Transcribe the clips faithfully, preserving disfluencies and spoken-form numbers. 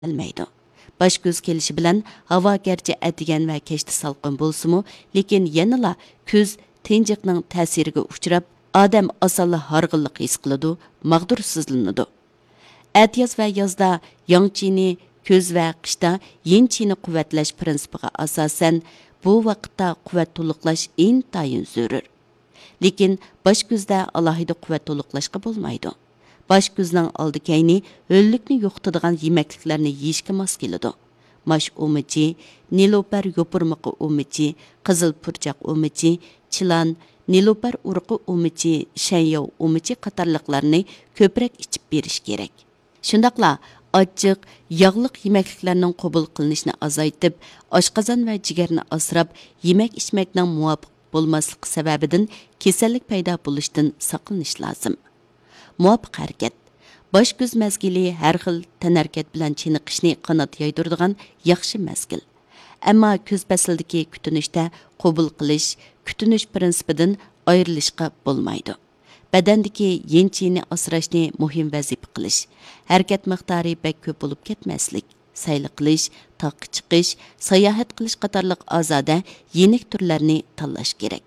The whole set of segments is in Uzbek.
gelmeydi. Baş göz kelişi bilen hava gerçi etigen ve keşti salqın bolsumu, lekin yanıla köz tenjiqning ta'siriga uchrab, odam asalla harg'inlik his qiladi, mag'dursizlanadi. Әтияз вә язда яңчини, көз вә қышта енчини қувәтләш принципіға асасан, bu vaqtda quvvat to'liqlash intayin zarur. Lekin bosh ko'zda alohida quvvat to'liqlashga bo'lmaydi. Bosh ko'zning oldi kayni o'llikni yo'qotadigan yemakliklarni yeyishga mos keladi. Mash o'michi, nilopar yopurmiqi o'michi, qizil purchaq o'michi, chilan, nilopar urqi o'michi, shanyov o'michi qatorliqlarni ko'proq ichib berish kerak. Shundaqla achchiq, yog'liq yemakliklarning qabul qilinishini azaytib, oshqozon va jigarni asrab, yemak ichmakning muvofiq bo'lmasligi sababidan kasallik paydo bo'lishidan saqlanish lozim. Muvofiq harakat. Bosh ko'z mazgili har xil tanarkat bilan chiniqishni qanot yaydiradigan yaxshi mazgil. Ammo ko'z faslidagi kutinishda qabul qilish, kutinish prinsipidan ayrilishga bo'lmaydi. Badandagi yenchini asrashni muhim vazifa qilish, harakat miqdori bak ko'p bo'lib ketmaslik, sayli qilish, taqqa chiqish, sayohat qilish qatorliq ozoda yenik turlarni tanlash kerak.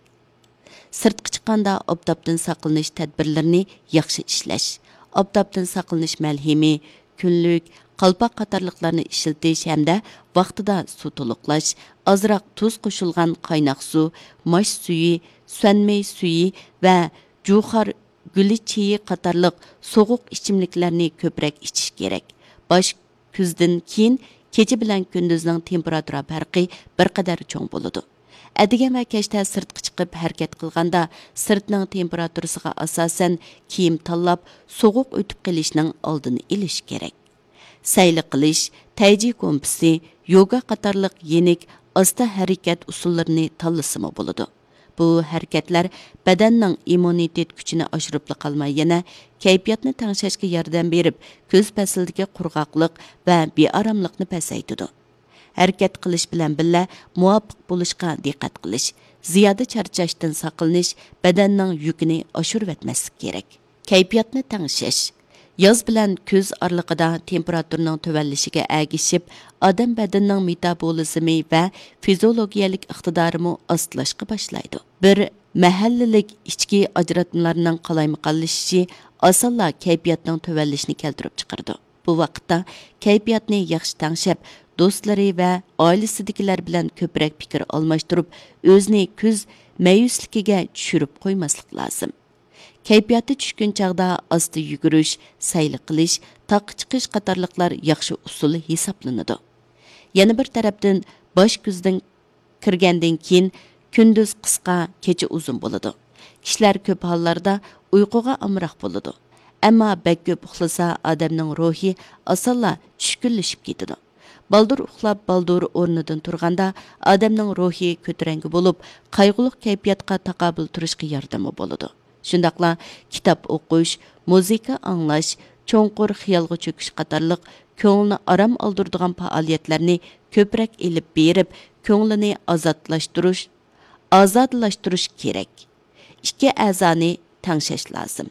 Sirtqa chiqqanda obdobdan saqlanish tadbirlarini yaxshi ishlash, obdobdan saqlanish malhimi, kunlik, qalpoq qatorliqlarni ishlatish hamda vaqtida suv to'liqlash, ozroq tuz qo'shilgan qaynoq suv, mosh suyi, suanmay suyi va juxar guli cheyi qatorliq soğuq ichimliklarni ko'proq ichish kerak. Bosh kuzdan keyin kecha bilan kunduzning temperatura farqi bir qadar cho'ng bo'ladi. Adigan va kechda sirtqa chiqib harakat qilganda sirtning temperaturasiga asosan kiyim tanlab so'g'uq o'tib qilishning oldini olish kerak. Sayli qilish, tayji kompisi, yoga qatorliq yenik asta harakat usullarini tanlasimi bo'ladi. Bu harakatlar badanning immunitet kuchini oshirib qolmay yana kayfiyatni tangshashga yordam berib, ko'z faslidagi qurg'oqlik va beoromlikni pasaytiradi. Harakat qilish bilan birga muvofiq bo'lishga diqqat qilish, ziyoda charchashdan saqlanish, badanning yukini oshirib etmaslik kerak. Kayfiyatni tangshash. Yoz bilan ko'z oraliqida temperaturaning tuvanlishiga agishib, odam badanining metabolizmi va fiziologiyalik iqtidorimi ostlashga boshlaydi. Bir mahallalik ichki ajratmalarning qalaymiqallashishi osonla kayfiyatning tuvanlishini keltirib chiqardi. Bu vaqtda kayfiyatni yaxshi tangshab, do'stlari va oilasidagilar bilan ko'proq fikr almashtirib, o'zini ko'z mayusligiga tushirib qo'ymaslik lozim. Kayfiyati tushgan chaqda asta yugurish, sayli qilish, taqqa chiqish qatorliqlar yaxshi usul hisoblanadi. Yana bir tarafdan bosh ko'zdan kirgandan keyin kunduz qisqa, kecha uzun bo'ladi. Kishilar ko'p hollarda uyquga amroq bo'ladi. Ammo bak ko'p uxlasa odamning ruhi osonla tushkunlashib ketadi. Baldur uxlab, baldur o'rnidan turganda odamning ruhi ko'tarangi bo'lib, qayg'uliq kayfiyatga taqobil turishga yordami bo'ladi. Shundaqla kitob o'qish, muzika anglash, cho'nqur xiyolga cho'kish qatorliq ko'ngilni aram oldiradigan faoliyatlarni ko'proq elib berib, ko'nglini ozodlashtirish, ozodlashtirish kerak. Ikki a'zoni tangshash lozim.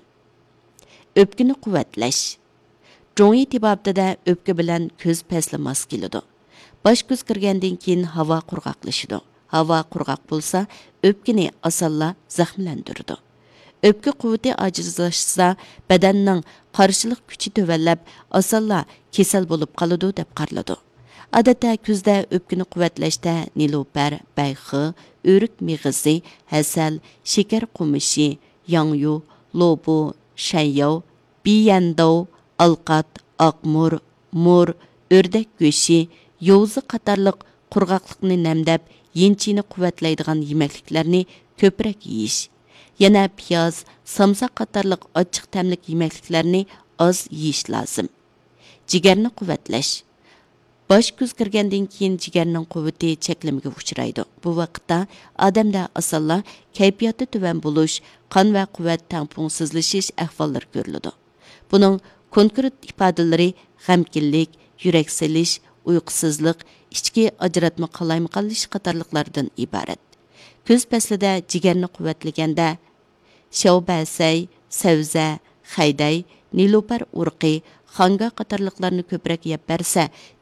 O'pkini quvvatlash. Jongi tibobida o'pka bilan ko'z pasli mos keladi. Bosh ko'z kirgandan keyin havo qurg'oqlashadi. Havo qurg'oq bo'lsa, o'pkini osonla zaxmlantiradi. O'pka quvvati ojizlashsa, badanning qarshilik kuchi tuvanlab, osonla kasal bo'lib qoladi deb qaraladi. Odatda ko'zda o'pkani quvvatlashda nilopar, bayxi, o'rik mig'izi, hasal, shakar qumishi, yangyu, lobu, shanyov, biyandov, alqat, oqmur, mur, o'rdak go'shi, yo'zi qatorliq qurg'oqlikni namdab, yenchini quvvatlaydigan yemakliklarni ko'proq yeyish. Yana piyoz, samsa qatorliq ochiq ta'mlik yemakliklarni oz yeyish lozim. Jigarni quvvatlash. Bosh ko'z kirgandan keyin jigarning quvvati cheklimiga uchraydi. Bu vaqtda odamda osonla kayfiyati tuvan bo'lish, qon va quvvat tangpungsizlashish ahvollari ko'riladi. Buning konkret ifodalari g'amkinlik, yurak silish, uyqusizlik, ichki ajratma qalaymiqallish qatorliqlardan iborat. Ko'z faslida jigarni quvvatlaganda shavbasay, savza, hayday, nilopar urqi, xanga qatorliqlarni ko'proq yeb bersa,